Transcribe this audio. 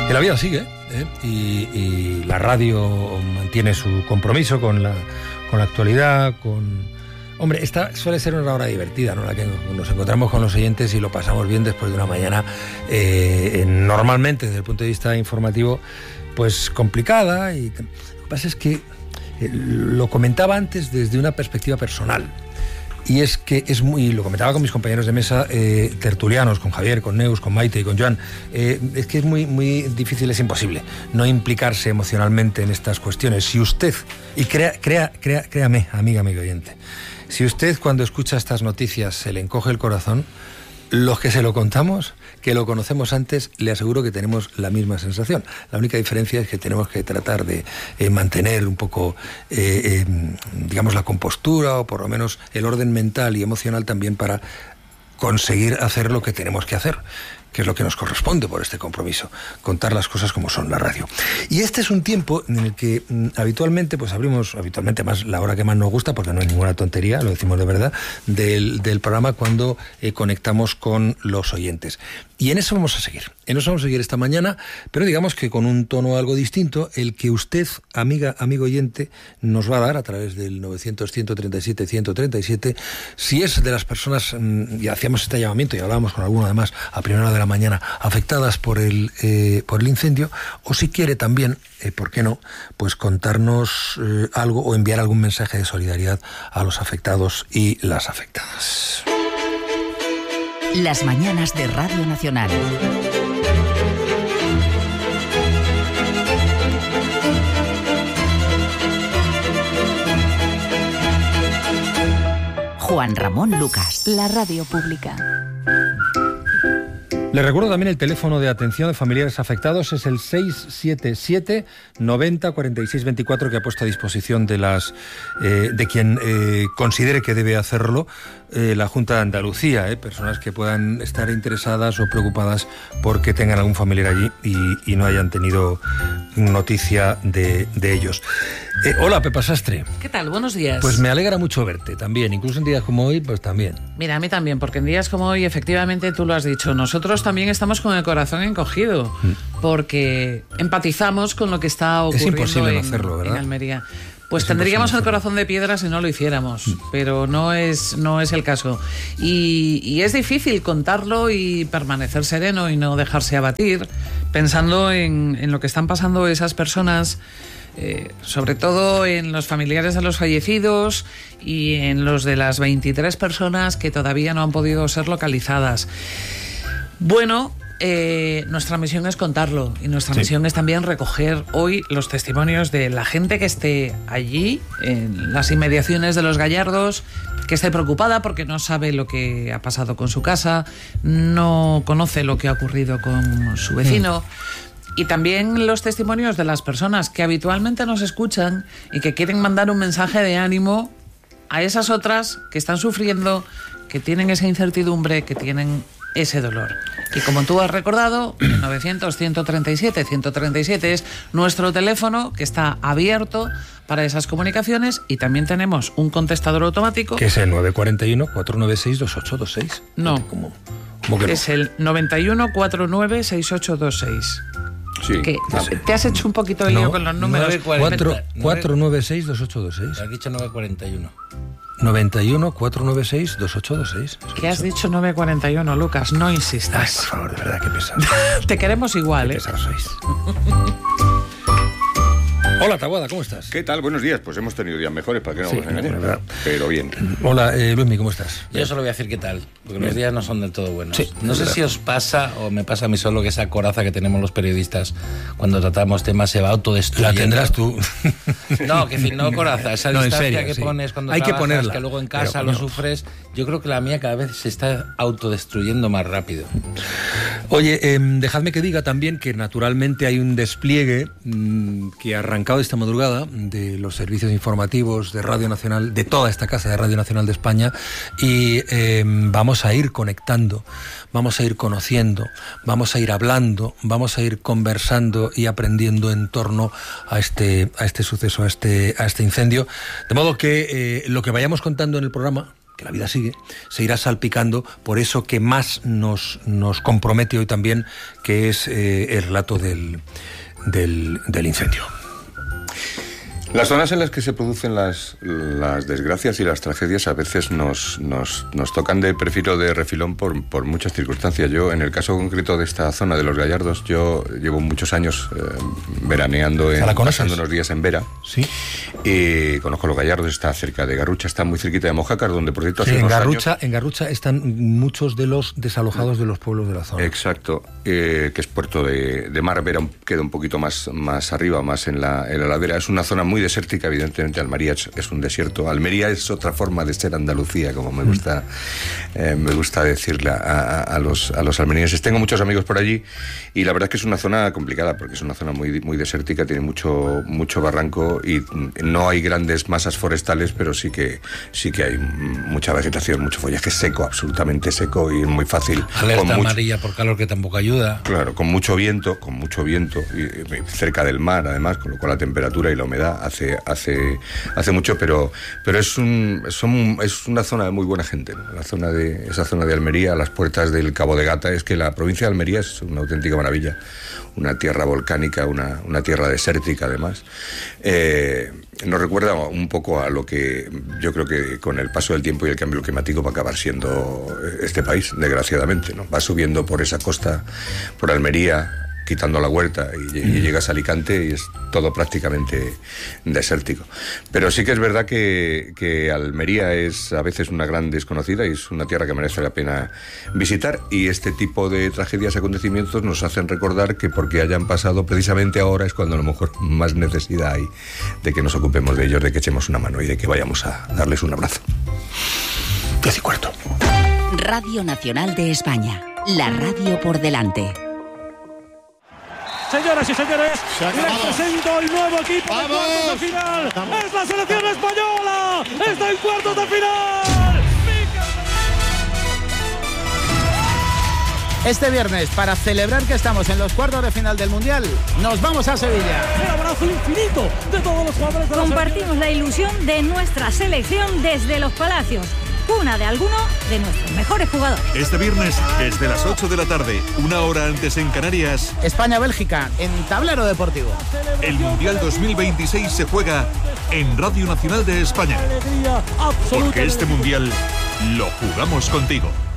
Que la vida sigue, y la radio mantiene su compromiso con la actualidad, Hombre, esta suele ser una hora divertida, ¿no? La que nos encontramos con los oyentes y lo pasamos bien después de una mañana normalmente desde el punto de vista informativo pues complicada, y lo que pasa es que lo comentaba antes desde una perspectiva personal. Y es que lo comentaba con mis compañeros de mesa tertulianos, con Javier, con Neus, con Maite y con Joan, es que es muy difícil, es imposible no implicarse emocionalmente en estas cuestiones. Si usted, y créame, amiga oyente, si usted cuando escucha estas noticias se le encoge el corazón, los que se lo contamos, que lo conocemos antes, le aseguro que tenemos la misma sensación. La única diferencia es que tenemos que tratar de mantener un poco, digamos, la compostura, o por lo menos el orden mental y emocional también, para conseguir hacer lo que tenemos que hacer, que es lo que nos corresponde por este compromiso, contar las cosas como son, la radio. Y este es un tiempo en el que habitualmente más la hora que más nos gusta, porque no hay ninguna tontería, lo decimos de verdad, del programa, cuando conectamos con los oyentes. Y en eso vamos a seguir. Esta mañana, pero digamos que con un tono algo distinto, el que usted, amigo oyente, nos va a dar a través del 900-137-137, si es de las personas, y hacíamos este llamamiento y hablábamos con alguno además a primera hora de la mañana, afectadas por el incendio, o si quiere también, ¿por qué no?, pues contarnos algo o enviar algún mensaje de solidaridad a los afectados y las afectadas. Las mañanas de Radio Nacional. Juan Ramón Lucas, la radio pública. Les recuerdo también el teléfono de atención de familiares afectados, es el 677 90 46 24, que ha puesto a disposición de quien considere que debe hacerlo la Junta de Andalucía, personas que puedan estar interesadas o preocupadas porque tengan algún familiar allí y no hayan tenido noticia de ellos. Hola, Pepa Sastre. ¿Qué tal? Buenos días. Pues me alegra mucho verte también, incluso en días como hoy, pues también. Mira, a mí también, porque en días como hoy, efectivamente, tú lo has dicho, nosotros también estamos con el corazón encogido, porque empatizamos con lo que está ocurriendo. Es imposible no hacerlo, ¿verdad? En Almería. Pues tendríamos el corazón de piedra si no lo hiciéramos, pero no es el caso. Y es difícil contarlo y permanecer sereno y no dejarse abatir, pensando en lo que están pasando esas personas, sobre todo en los familiares de los fallecidos y en los de las 23 personas que todavía no han podido ser localizadas. Bueno, nuestra misión es contarlo, y nuestra misión es también recoger hoy los testimonios de la gente que esté allí, en las inmediaciones de Los Gallardos, que esté preocupada porque no sabe lo que ha pasado con su casa, no conoce lo que ha ocurrido con su vecino. Y también los testimonios de las personas que habitualmente nos escuchan y que quieren mandar un mensaje de ánimo a esas otras que están sufriendo, que tienen esa incertidumbre, que tienen ese dolor. Y como tú has recordado, el 900-137-137 es nuestro teléfono, que está abierto para esas comunicaciones, y también tenemos un contestador automático. Que es el 941-496-2826. No, ¿Cómo que no? Es el 91-49-6826. Sí. Que te has hecho un poquito de lío con los números. 496-2826. Has dicho 941. 91-496-2826. ¿Qué has dicho 941, Lucas? No insistas. Ay, por favor, de verdad, qué pesado. Te queremos igual, Qué pesados sois. Hola, Taboada, ¿cómo estás? ¿Qué tal? Buenos días. Pues hemos tenido días mejores, para que no vamos a engañar. verdad. Pero bien. Hola, Luismi, ¿cómo estás? Yo solo voy a decir qué tal, porque los días no son del todo buenos. Sí, no sé si os pasa o me pasa a mí solo que esa coraza que tenemos los periodistas cuando tratamos temas se va autodestruyendo. La tendrás tú. No, que no coraza, esa distancia que pones cuando hay trabajas, que ponerla, que luego en casa pero, lo sufres. Yo creo que la mía cada vez se está autodestruyendo más rápido. Oye, dejadme que diga también que naturalmente hay un despliegue que ha arrancado esta madrugada de los servicios informativos de Radio Nacional, de toda esta casa de Radio Nacional de España, y vamos a ir conectando, vamos a ir conociendo, vamos a ir hablando, vamos a ir conversando y aprendiendo en torno a este suceso, a este incendio, de modo que lo que vayamos contando en el programa, que la vida sigue, se irá salpicando por eso que más nos compromete hoy también, que es el relato del incendio. Las zonas en las que se producen las desgracias y las tragedias a veces nos tocan de perfil o de refilón por muchas circunstancias. Yo, en el caso concreto de esta zona de Los Gallardos, yo llevo muchos años veraneando, pasando unos días en Vera. Sí. Y conozco Los Gallardos, está cerca de Garrucha, está muy cerquita de Mojácar, donde por cierto sí, hace unos años... En Garrucha están muchos de los desalojados de los pueblos de la zona. Exacto, que es puerto de mar. Vera queda un poquito más arriba, más en la ladera. Es una zona muy desértica, evidentemente. Almería es un desierto. Almería es otra forma de ser Andalucía, como me gusta decirle a los almerienses. Tengo muchos amigos por allí y la verdad es que es una zona complicada porque es una zona muy, muy desértica, tiene mucho barranco y no hay grandes masas forestales, pero sí que hay mucha vegetación, mucho follaje seco, absolutamente seco y muy fácil. Alerta amarilla por calor, que tampoco ayuda. Claro, con mucho viento y cerca del mar además, con lo cual la temperatura y la humedad hace mucho, pero es una zona de muy buena gente, ¿no? Esa zona de Almería, a las puertas del Cabo de Gata. Es que la provincia de Almería es una auténtica maravilla, una tierra volcánica, una tierra desértica además. Nos recuerda un poco a lo que yo creo que con el paso del tiempo y el cambio climático va a acabar siendo este país, desgraciadamente, ¿no? Va subiendo por esa costa, por Almería, quitando la Huerta y llegas a Alicante y es todo prácticamente desértico. Pero sí que es verdad que Almería es a veces una gran desconocida y es una tierra que merece la pena visitar, y este tipo de tragedias y acontecimientos nos hacen recordar que porque hayan pasado precisamente ahora es cuando a lo mejor más necesidad hay de que nos ocupemos de ellos, de que echemos una mano y de que vayamos a darles un abrazo. 10:15. Radio Nacional de España, la radio por delante. Señoras y señores, les presento el nuevo equipo de cuartos de final. ¡Es la selección española! ¡Está en cuartos de final! Este viernes, para celebrar que estamos en los cuartos de final del Mundial, nos vamos a Sevilla. Un abrazo infinito de todos los jugadores de la Compartimos la ilusión de nuestra selección desde los Palacios, cuna de alguno de nuestros mejores jugadores. Este viernes, desde las 8 de la tarde, una hora antes en Canarias, España-Bélgica, en Tablero Deportivo. El Mundial 2026 se juega en Radio Nacional de España. Porque este Mundial lo jugamos contigo.